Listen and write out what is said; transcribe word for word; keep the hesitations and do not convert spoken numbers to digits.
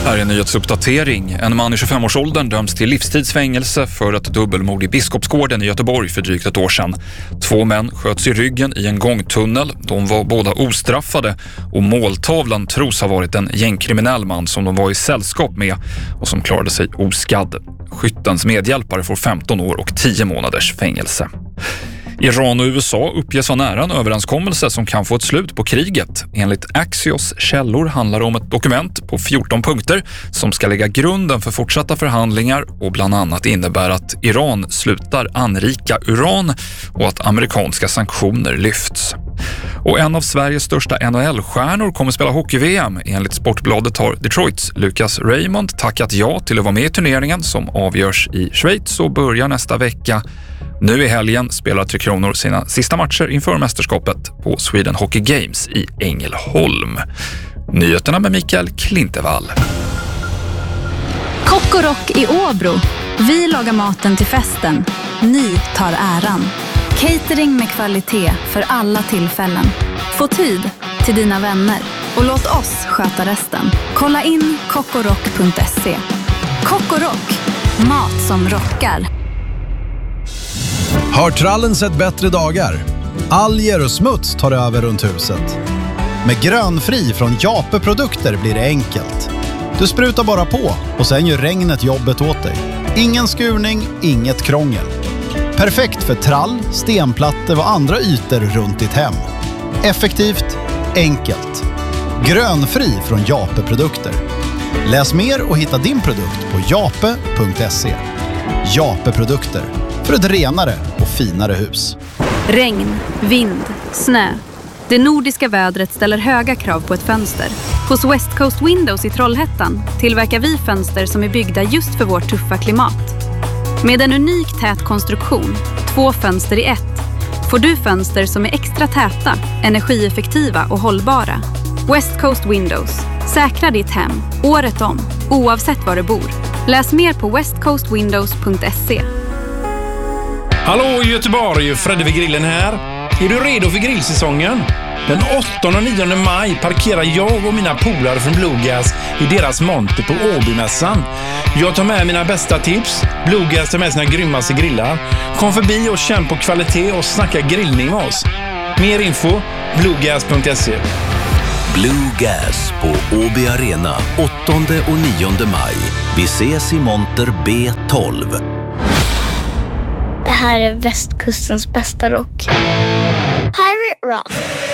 Här är en nyhetsuppdatering. En man i tjugofemårsåldern döms till livstidsfängelse för ett dubbelmord i Biskopsgården i Göteborg för drygt ett år sedan. Två män sköts i ryggen i en gångtunnel. De var båda ostraffade och måltavlan tros ha varit en gängkriminell man som de var i sällskap med och som klarade sig oskadd. Skyttens medhjälpare får femton år och tio månaders fängelse. Iran och U S A uppges vara nära en överenskommelse som kan få ett slut på kriget. Enligt Axios källor handlar det om ett dokument på fjorton punkter som ska lägga grunden för fortsatta förhandlingar och bland annat innebär att Iran slutar anrika uran och att amerikanska sanktioner lyfts. Och en av Sveriges största N H L-stjärnor kommer spela hockey-V M. Enligt Sportbladet har Detroits Lucas Raymond tackat ja till att vara med i turneringen som avgörs i Schweiz och börjar nästa vecka. Nu i helgen spelar Tre Kronor sina sista matcher inför mästerskapet på Sweden Hockey Games i Ängelholm. Nyheterna med Mikael Klintevall. Kockorock i Åbro. Vi lagar maten till festen. Ni tar äran. Catering med kvalitet för alla tillfällen. Få tid till dina vänner och låt oss sköta resten. Kolla in kockorock punkt se. Kockorock. Mat som rockar. Har trallen sett bättre dagar? Alger och smuts tar över runt huset. Med grönfri från Jape produkter blir det enkelt. Du sprutar bara på och sen gör regnet jobbet åt dig. Ingen skurning, inget krångel. Perfekt för trall, stenplattor och andra ytor runt ditt hem. Effektivt, enkelt. Grönfri från Jape produkter. Läs mer och hitta din produkt på jape punkt se. Jape produkter. För ett renare och finare hus. Regn, vind, snö. Det nordiska vädret ställer höga krav på ett fönster. Hos West Coast Windows i Trollhättan tillverkar vi fönster som är byggda just för vårt tuffa klimat. Med en unik tät konstruktion, två fönster i ett, får du fönster som är extra täta, energieffektiva och hållbara. West Coast Windows. Säkra ditt hem, året om, oavsett var du bor. Läs mer på west coast windows punkt se. Hallå Göteborg, Fredde vid grillen här. Är du redo för grillsäsongen? Den åttonde och nionde maj parkerar jag och mina polare från Bluegas i deras monter på Åbymässan. Jag tar med mina bästa tips. Bluegas tar med sina grymmaste grillar. Kom förbi och känn på kvalitet och snacka grillning med oss. Mer info, bluegas punkt se. Bluegas på Åby Arena åttonde och nionde maj. Vi ses i monter B tolv. Det här är västkustens bästa rock. Pirate Rock.